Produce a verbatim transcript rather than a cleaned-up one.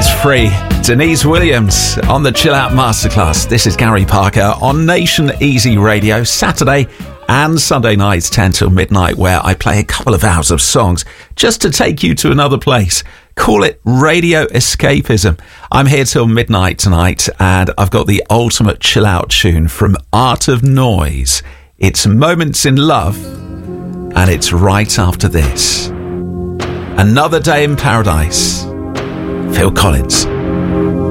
It's free. Denise Williams on the Chill Out Masterclass. This is Gary Parker on Nation Easy Radio, Saturday and Sunday nights, ten till midnight, where I play a couple of hours of songs just to take you to another place. Call it radio escapism. I'm here till midnight tonight, and I've got the ultimate chill out tune from Art of Noise. It's Moments in Love, and it's right after this. Another Day in Paradise. Phil Collins.